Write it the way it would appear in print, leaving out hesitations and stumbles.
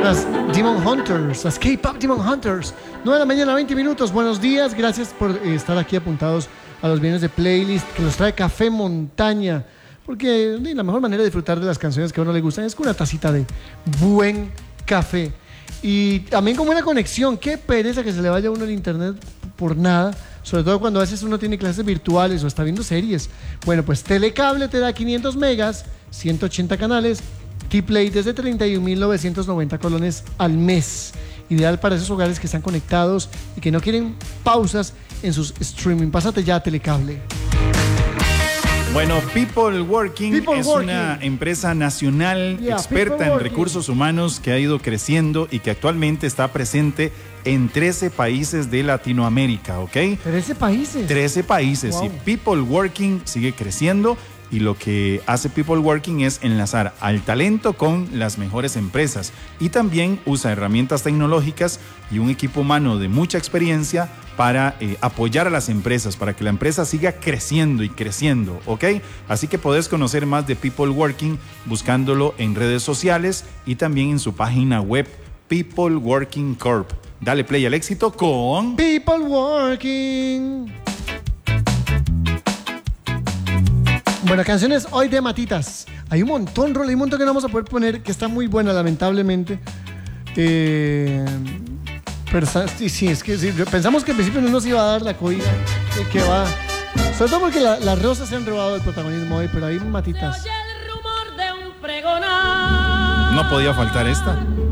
Las Demon Hunters, las K-Pop Demon Hunters. 9 de la mañana, 20 minutos. Buenos días, gracias por estar aquí apuntados a los bienes de playlist que los trae Café Montaña. Porque la mejor manera de disfrutar de las canciones que a uno le gustan es con una tacita de buen café. Y también con buena conexión. Qué pereza que se le vaya a uno el internet por nada. Sobre todo cuando a veces uno tiene clases virtuales o está viendo series. Bueno, pues Telecable te da 500 megas, 180 canales, T-Play desde 31.990 colones al mes. Ideal para esos hogares que están conectados y que no quieren pausas en sus streaming. Pásate ya a Telecable. Bueno, People Working es una empresa nacional experta en recursos humanos que ha ido creciendo y que actualmente está presente en 13 países de Latinoamérica, ¿ok? 13 países. 13 países. Wow. Y People Working sigue creciendo y lo que hace People Working es enlazar al talento con las mejores empresas y también usa herramientas tecnológicas y un equipo humano de mucha experiencia para apoyar a las empresas, para que la empresa siga creciendo y creciendo, ¿ok? Así que podés conocer más de People Working buscándolo en redes sociales y también en su página web People Working Corp. Dale play al éxito con People Working. Bueno, canciones hoy de Matitas. Hay un montón, Rol, hay un montón que no vamos a poder poner, que está muy buena, lamentablemente. Pero sí, es que sí, pensamos que al principio no nos iba a dar la cogida que va. Sobre todo porque las rosas se han robado el protagonismo hoy, pero hay Matitas. No podía faltar esta.